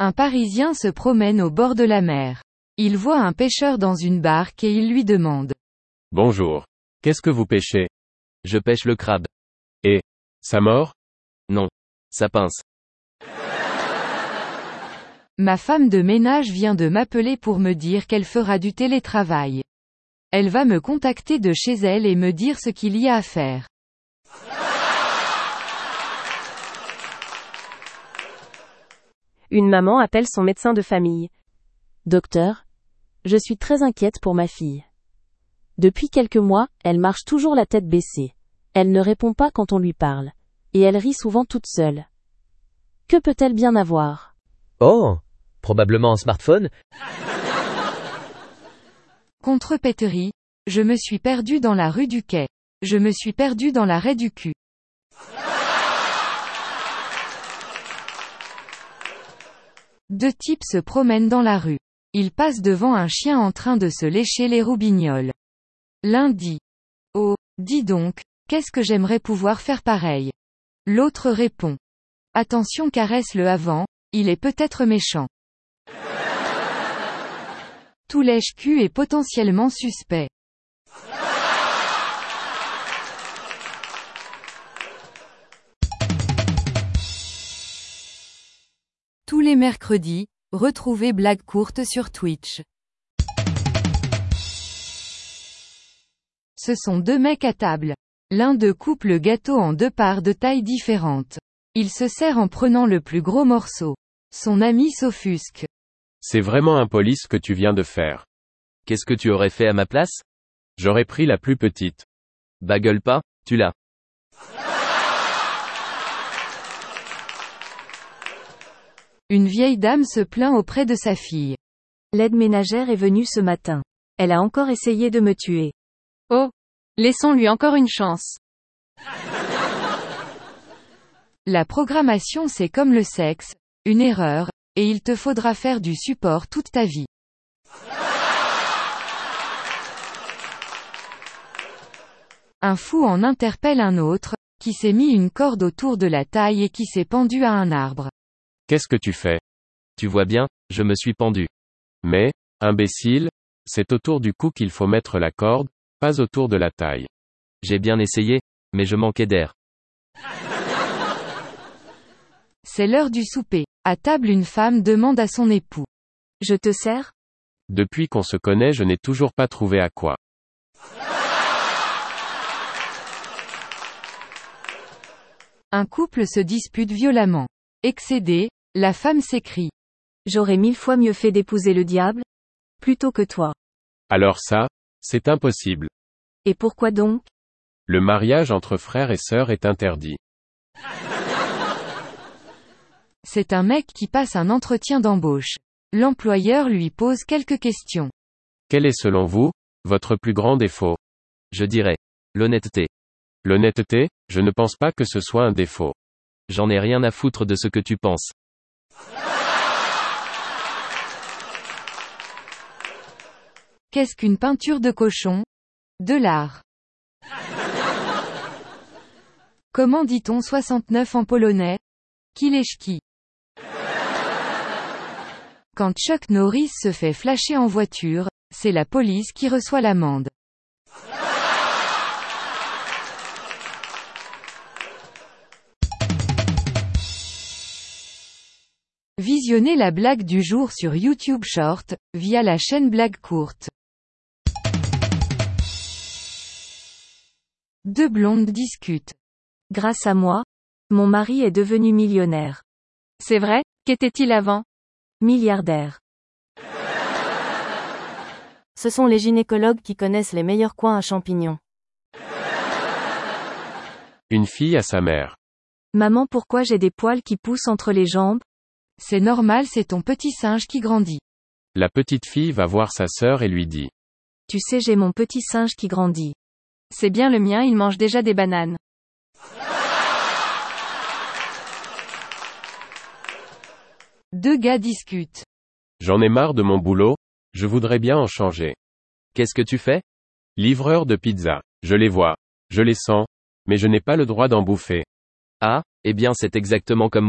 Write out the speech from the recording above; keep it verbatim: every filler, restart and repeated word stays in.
Un Parisien se promène au bord de la mer. Il voit un pêcheur dans une barque et il lui demande. Bonjour. Qu'est-ce que vous pêchez? Je pêche le crabe. Et, ça mord? Non. Ça pince. Ma femme de ménage vient de m'appeler pour me dire qu'elle fera du télétravail. Elle va me contacter de chez elle et me dire ce qu'il y a à faire. Une maman appelle son médecin de famille. Docteur, je suis très inquiète pour ma fille. Depuis quelques mois, elle marche toujours la tête baissée. Elle ne répond pas quand on lui parle. Et elle rit souvent toute seule. Que peut-elle bien avoir? Oh, probablement un smartphone. Contrepéterie. Je me suis perdu dans la rue du Quai. Je me suis perdu dans l'arrêt du cul. Deux types se promènent dans la rue. Ils passent devant un chien en train de se lécher les roubignoles. L'un dit. Oh, dis donc, qu'est-ce que j'aimerais pouvoir faire pareil. L'autre répond. Attention, caresse-le avant, il est peut-être méchant. Tout lèche-cul est potentiellement suspect. Tous les mercredis, retrouvez Blague courte sur Twitch. Ce sont deux mecs à table. L'un d'eux coupe le gâteau en deux parts de taille différentes. Il se sert en prenant le plus gros morceau. Son ami s'offusque. C'est vraiment impoli ce que tu viens de faire. Qu'est-ce que tu aurais fait à ma place? J'aurais pris la plus petite. Bah gueule pas, tu l'as. Une vieille dame se plaint auprès de sa fille. L'aide ménagère est venue ce matin. Elle a encore essayé de me tuer. Oh, laissons-lui encore une chance. La programmation c'est comme le sexe, une erreur, et il te faudra faire du support toute ta vie. Un fou en interpelle un autre, qui s'est mis une corde autour de la taille et qui s'est pendu à un arbre. Qu'est-ce que tu fais? Tu vois bien, je me suis pendu. Mais, imbécile, c'est autour du cou qu'il faut mettre la corde, pas autour de la taille. J'ai bien essayé, mais je manquais d'air. C'est l'heure du souper. À table, une femme demande à son époux. Je te sers? Depuis qu'on se connaît, je n'ai toujours pas trouvé à quoi. Un couple se dispute violemment. Excédée, la femme s'écrie. J'aurais mille fois mieux fait d'épouser le diable, plutôt que toi. Alors ça, c'est impossible. Et pourquoi donc? Le mariage entre frères et sœurs est interdit. C'est un mec qui passe un entretien d'embauche. L'employeur lui pose quelques questions. Quel est selon vous, votre plus grand défaut? Je dirais. L'honnêteté. L'honnêteté, je ne pense pas que ce soit un défaut. J'en ai rien à foutre de ce que tu penses. Qu'est-ce qu'une peinture de cochon? De l'art. Comment dit-on soixante-neuf en polonais? Kileszki. Quand Chuck Norris se fait flasher en voiture, c'est la police qui reçoit l'amende. Visionnez la blague du jour sur YouTube Short, via la chaîne Blague courte. Deux blondes discutent. Grâce à moi, mon mari est devenu millionnaire. C'est vrai, qu'était-il avant? Milliardaire. Ce sont les gynécologues qui connaissent les meilleurs coins à champignons. Une fille à sa mère. Maman, pourquoi j'ai des poils qui poussent entre les jambes? C'est normal, c'est ton petit singe qui grandit. La petite fille va voir sa sœur et lui dit. Tu sais, j'ai mon petit singe qui grandit. C'est bien le mien, il mange déjà des bananes. Deux gars discutent. J'en ai marre de mon boulot, je voudrais bien en changer. Qu'est-ce que tu fais? Livreur de pizza. Je les vois. Je les sens. Mais je n'ai pas le droit d'en bouffer. Ah, eh bien c'est exactement comme